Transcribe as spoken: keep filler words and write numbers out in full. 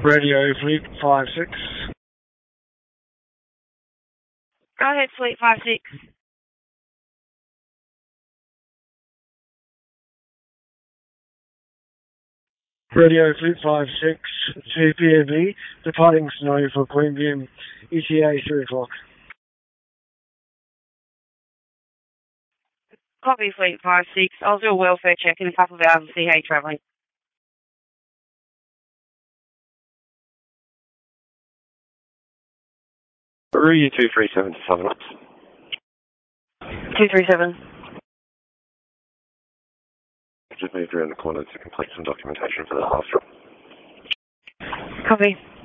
Radio Fleet five six. Go ahead, Fleet five six. Radio Fleet five six to P M B, departing Snow for Queanbeyan, E T A three o'clock. Copy, Fleet five six. I'll do a welfare check in a couple of hours and see how you're travelling. Rue two three seven to Southern Ops. two three seven. Just moved around the corner to complete some documentation for the half drop. Copy.